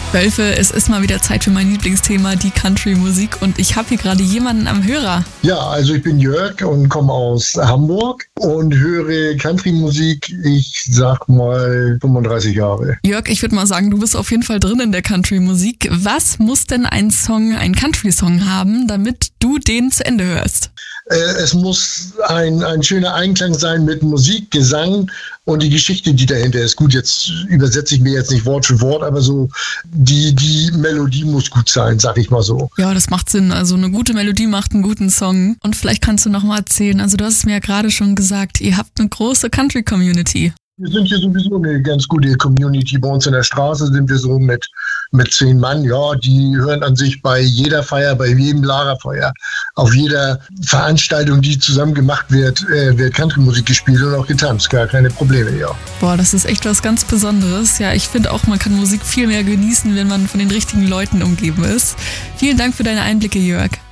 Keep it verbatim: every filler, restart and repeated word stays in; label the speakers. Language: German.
Speaker 1: Wölfe, es ist mal wieder Zeit für mein Lieblingsthema, die Country-Musik. Und ich habe hier gerade jemanden am Hörer.
Speaker 2: Ja, also ich bin Jörg und komme aus Hamburg und höre Country-Musik, ich sag mal fünfunddreißig Jahre.
Speaker 1: Jörg, ich würde mal sagen, du bist auf jeden Fall drin in der Country-Musik. Was muss denn ein Song, ein Country-Song haben, damit du den zu Ende hörst?
Speaker 2: Äh, es muss ein, ein schöner Einklang sein mit Musik, Gesang und die Geschichte, die dahinter ist. Gut, jetzt übersetze ich mir jetzt nicht Wort für Wort, aber so die, die Melodie muss gut sein, sag ich mal so.
Speaker 1: Ja, das macht Sinn. Also eine gute Melodie macht einen guten Song. Und vielleicht kannst du noch mal erzählen, also du hast es mir ja gerade schon gesagt, ihr habt eine große Country-Community.
Speaker 2: Wir sind hier sowieso eine ganz gute Community. Bei uns in der Straße sind wir so mit, mit zehn Mann. Ja, die hören an sich bei jeder Feier, bei jedem Lagerfeuer, auf jeder Veranstaltung, die zusammen gemacht wird, äh, wird Country-Musik gespielt und auch getanzt. Gar keine Probleme, ja.
Speaker 1: Boah, das ist echt was ganz Besonderes. Ja, ich finde auch, man kann Musik viel mehr genießen, wenn man von den richtigen Leuten umgeben ist. Vielen Dank für deine Einblicke, Jörg.